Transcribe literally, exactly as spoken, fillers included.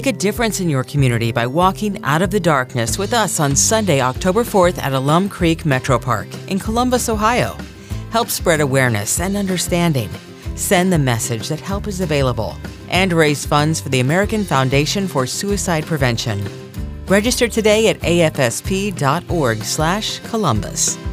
a difference in your community by walking out of the darkness with us on Sunday, October fourth at Alum Creek Metro Park in Columbus, Ohio. Help spread awareness and understanding. Send the message that help is available and raise funds for the American Foundation for Suicide Prevention. Register today at a f s p dot org slash Columbus.